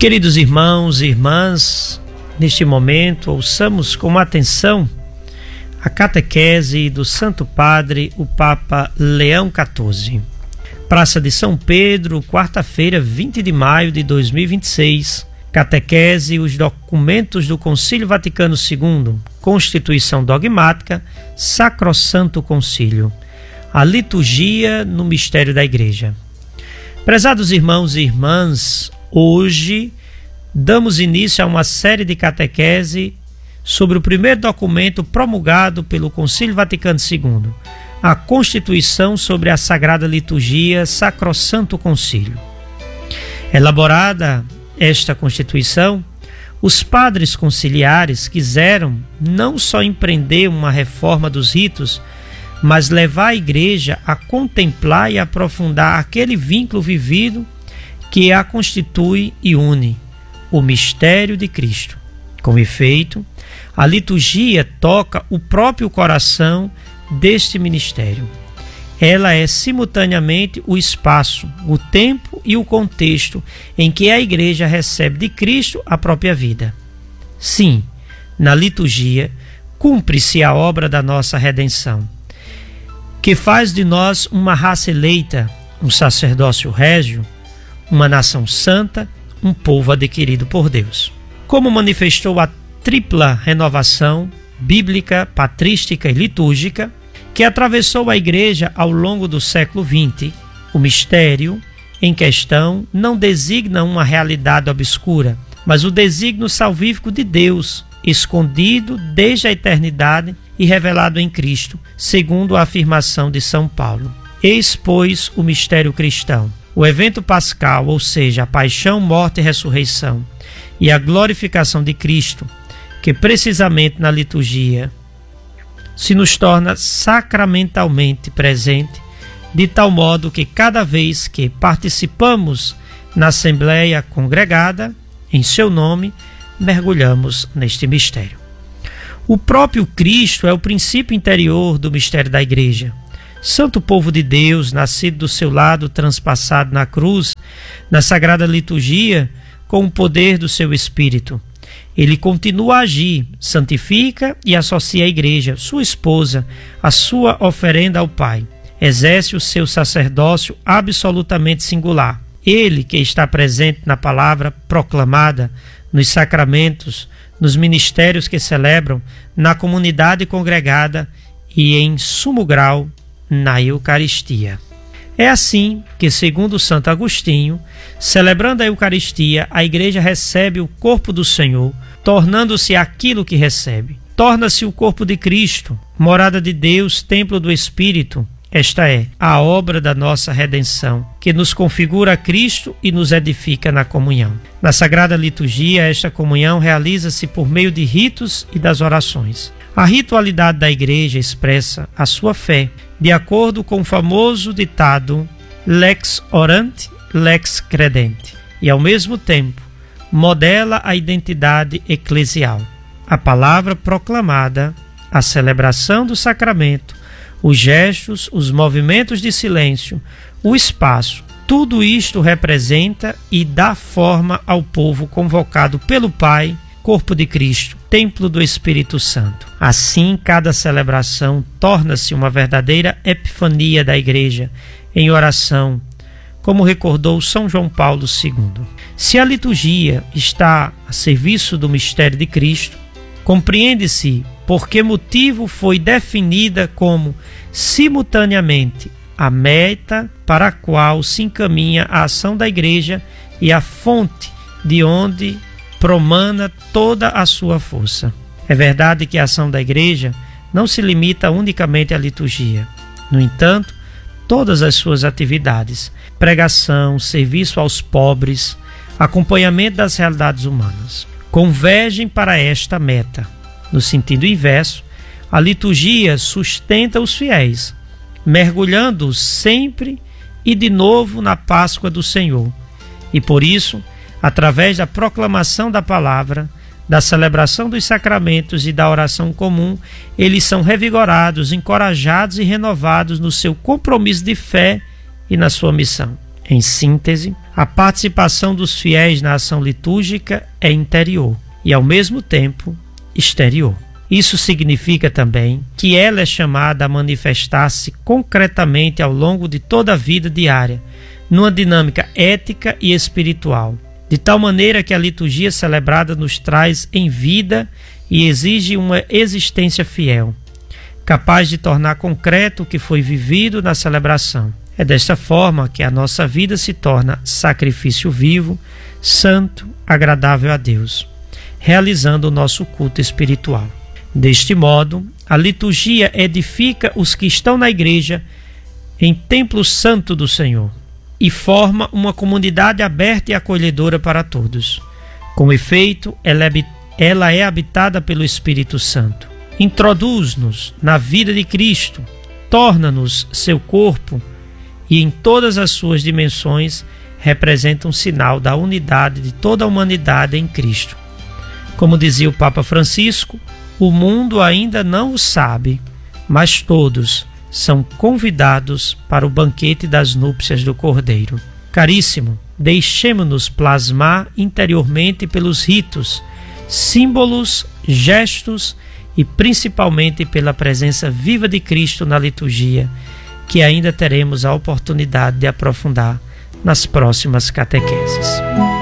Queridos irmãos e irmãs, neste momento ouçamos com atenção a catequese do Santo Padre, o Papa Leão XIV. Praça de São Pedro, quarta-feira, 20 de maio de 2026. Catequese, os documentos do Concílio Vaticano II, Constituição Dogmática, Sacrosanto Concílio, a liturgia no mistério da Igreja. Prezados irmãos e irmãs, hoje damos início a uma série de catequese sobre o primeiro documento promulgado pelo Concílio Vaticano II, a Constituição sobre a Sagrada Liturgia, Sacrosanto Concílio. Elaborada esta Constituição, os padres conciliares quiseram não só empreender uma reforma dos ritos, mas levar a Igreja a contemplar e aprofundar aquele vínculo vivido que a constitui e une, o mistério de Cristo. Com efeito, a liturgia toca o próprio coração deste ministério. Ela é simultaneamente o espaço, o tempo e o contexto em que a Igreja recebe de Cristo a própria vida. Sim, na liturgia cumpre-se a obra da nossa redenção, que faz de nós uma raça eleita, um sacerdócio régio, uma nação santa, um povo adquirido por Deus. Como manifestou a tripla renovação bíblica, patrística e litúrgica, que atravessou a Igreja ao longo do século XX, o mistério em questão não designa uma realidade obscura, mas o desígnio salvífico de Deus, escondido desde a eternidade e revelado em Cristo, segundo a afirmação de São Paulo. Eis, pois, o mistério cristão, o evento pascal, ou seja, a paixão, morte e ressurreição, e a glorificação de Cristo, que precisamente na liturgia se nos torna sacramentalmente presente, de tal modo que cada vez que participamos na Assembleia Congregada, em seu nome, mergulhamos neste mistério. O próprio Cristo é o princípio interior do mistério da Igreja. Santo povo de Deus, nascido do seu lado, transpassado na cruz, na Sagrada Liturgia, com o poder do seu Espírito. Ele continua a agir, santifica e associa a Igreja, sua esposa, a sua oferenda ao Pai. Exerce o seu sacerdócio absolutamente singular. Ele que está presente na palavra proclamada, nos sacramentos, nos ministérios que celebram, na comunidade congregada e, em sumo grau, na Eucaristia. É assim que, segundo Santo Agostinho, celebrando a Eucaristia, a Igreja recebe o corpo do Senhor, tornando-se aquilo que recebe. Torna-se o corpo de Cristo, morada de Deus, templo do Espírito. Esta é a obra da nossa redenção, que nos configura a Cristo e nos edifica na comunhão. Na Sagrada Liturgia, esta comunhão realiza-se por meio de ritos e das orações. A ritualidade da Igreja expressa a sua fé, de acordo com o famoso ditado lex orante, lex credente, e ao mesmo tempo modela a identidade eclesial. A palavra proclamada, a celebração do sacramento, os gestos, os movimentos de silêncio, o espaço, tudo isto representa e dá forma ao povo convocado pelo Pai, corpo de Cristo, templo do Espírito Santo. Assim, cada celebração torna-se uma verdadeira epifania da Igreja, em oração, como recordou São João Paulo II. Se a liturgia está a serviço do mistério de Cristo, compreende-se por que motivo foi definida como, simultaneamente, a meta para a qual se encaminha a ação da Igreja e a fonte de onde promana toda a sua força. É verdade que a ação da Igreja não se limita unicamente à liturgia. No entanto, todas as suas atividades, pregação, serviço aos pobres, acompanhamento das realidades humanas, convergem para esta meta. No sentido inverso, a liturgia sustenta os fiéis, mergulhando-os sempre e de novo na Páscoa do Senhor. E por isso, através da proclamação da palavra, da celebração dos sacramentos e da oração comum, eles são revigorados, encorajados e renovados no seu compromisso de fé e na sua missão. Em síntese, A participação dos fiéis na ação litúrgica é interior e, ao mesmo tempo, exterior. Isso significa também que ela é chamada a manifestar-se concretamente ao longo de toda a vida diária, numa dinâmica ética e espiritual, de tal maneira que a liturgia celebrada nos traz em vida e exige uma existência fiel, capaz de tornar concreto o que foi vivido na celebração. É desta forma que a nossa vida se torna sacrifício vivo, santo, agradável a Deus, realizando o nosso culto espiritual. Deste modo, a liturgia edifica os que estão na igreja em templo santo do Senhor e forma uma comunidade aberta e acolhedora para todos. Com efeito, ela é habitada pelo Espírito Santo. Introduz-nos na vida de Cristo, torna-nos seu corpo e em todas as suas dimensões representa um sinal da unidade de toda a humanidade em Cristo. Como dizia o Papa Francisco, o mundo ainda não o sabe, mas todos são convidados para o banquete das núpcias do Cordeiro. Caríssimo, deixemo-nos plasmar interiormente pelos ritos, símbolos, gestos e principalmente pela presença viva de Cristo na liturgia, que ainda teremos a oportunidade de aprofundar nas próximas catequeses.